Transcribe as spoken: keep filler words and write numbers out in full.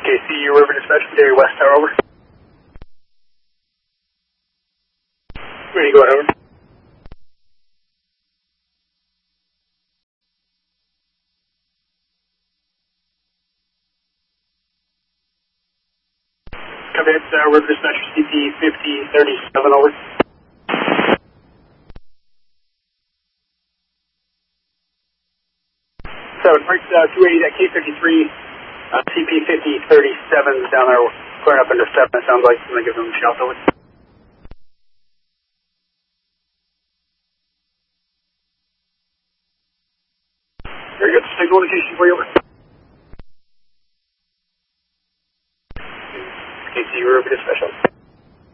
K C, River Dispatch, Dairy West Tower, over. Ready to go, over. Copy, it's uh, River Dispatch, C P fifty thirty-seven, over. So, right, uh, two eighty at K fifty-three, uh, C P fifty thirty-seven down there, clearing up into seven, it sounds like. I'm going to give them a shout, over. Very good, signal indication for you, over.